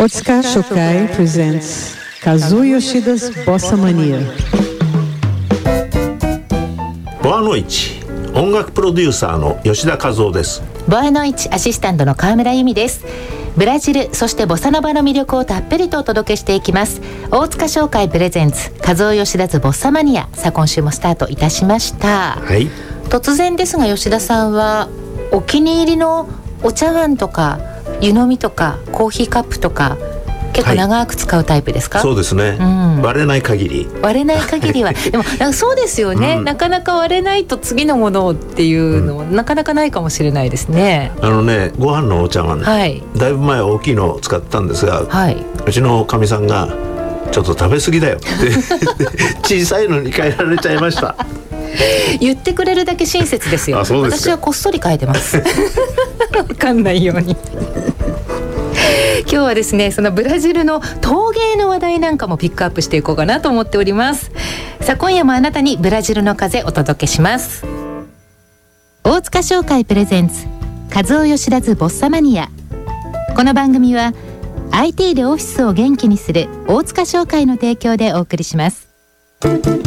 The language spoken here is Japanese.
Otsuka Shokai presents Kazuo Yoshida's Bossa Mania. ボアノイチ音楽プロデューサーの吉田和夫です。 ボアノイチアシスタントの川村由美です。ブラジルそしてボサノバの魅力をたっぷりとお届けしていきます。大塚商会プレゼンツカズオ吉田ズボッサマニア。さあ今週もスタートいたしました。 はい、 突然ですが吉田さんはお気に入りのお茶碗とか湯飲みとかコーヒーカップとか結構長く使うタイプですか？ そうですね、割れない限りはでもなんかそうですよね、なかなか割れないと次のものっていうのもなかなかないかもしれないですね。 ご飯のお茶碗、だいぶ前大きいのを使ったんですが、うちのかみさんがちょっと食べ過ぎだよって小さいのに変えられちゃいました言ってくれるだけ親切ですよ。 あ、そうですか。 私はこっそり変えてます分かんないように今日はですね、そのブラジルの陶芸の話題なんかもピックアップしていこうかなと思っております。さあ今夜もあなたにブラジルの風お届けします。大塚商会プレゼンツカズオ吉田ズボッサマニア。この番組は IT でオフィスを元気にする大塚商会の提供でお送りします。